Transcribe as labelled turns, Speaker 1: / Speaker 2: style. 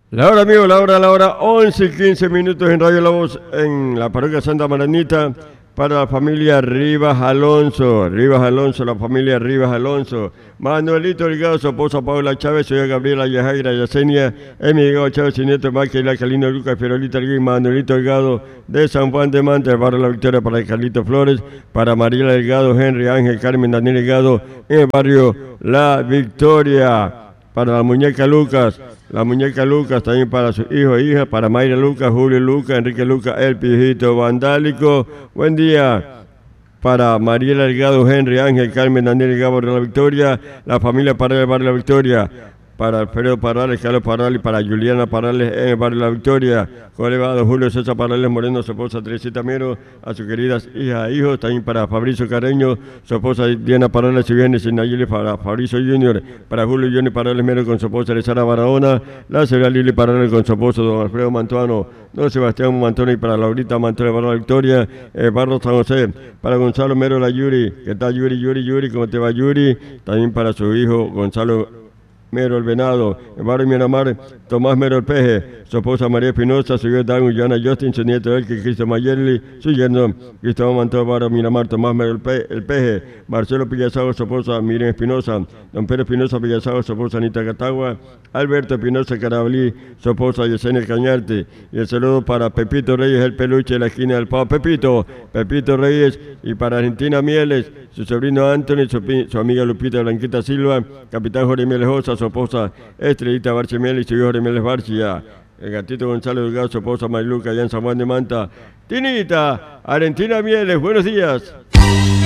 Speaker 1: La hora, amigo, la hora 11:15 en Radio La Voz, en la parroquia Santa Maranita, para la familia Rivas Alonso, la familia Rivas Alonso, Manuelito Delgado, su esposa Paula Chávez, soy Gabriela Yajaira Yacenia, Emi Delgado Chávez, su nieto Michael Calino Lucas, Ferolita Alguín, Manuelito Delgado de San Juan de Manta, el barrio La Victoria, para Carlito Flores, para Mariela Delgado, Henry Ángel, Carmen, Daniel Delgado, en el barrio La Victoria, para la muñeca Lucas, también para su hijo e hija, para Mayra Lucas, Julio Lucas, Enrique Lucas, el Pijito Vandálico. Buen día para Mariela Delgado, Henry Ángel, Carmen, Daniel Delgado de La Victoria, la familia Parales del barrio La Victoria, para Alfredo Parales, Carlos Parales, para Juliana Parales en el barrio La Victoria, con elevado Julio César Parales Moreno, su esposa Teresita Miero, a sus queridas hijas e hijos, también para Fabricio Carreño, su esposa Diana Parales y Viernes y Nayeli, para Fabricio Junior, para Julio Johnny Parales Mero con su esposa Sara Barahona, la señora Lili Parales con su esposo don Alfredo Mantuano, don Sebastián Mantoni, y para Laurita Mantoni, barrio La Victoria, barrio San José, para Gonzalo Mero la Yuri, ¿qué tal Yuri? ¿Cómo te va Yuri? También para su hijo Gonzalo Mero el Venado, el barrio Miramar, Tomás Mero el Peje, su esposa María Espinosa, su hijo Dan Ullana Justin, su nieto Elke, Cristo Mayerli, su yerno Cristóbal Mantó, barrio Miramar, Tomás Mero el Peje, Marcelo Pillazago, su esposa Miriam Espinosa, don Pedro Espinosa Pillazago, su esposa Anita Catagua, Alberto Espinosa Carabalí, su esposa Yesenia Cañarte, y el saludo para Pepito Reyes, el peluche de la esquina del Pavo, Pepito Reyes, y para Argentina Mieles, su sobrino Anthony, su amiga Lupita Blanquita Silva, capitán Jorge Mieles Osa, su esposa Estrellita Barche Mieles y su hijo Jorge Mieles Barchia, el gatito Gonzalo Delgado, su esposa Mariluca allá en San Juan de Manta, Tinita, Argentina Mieles, buenos días.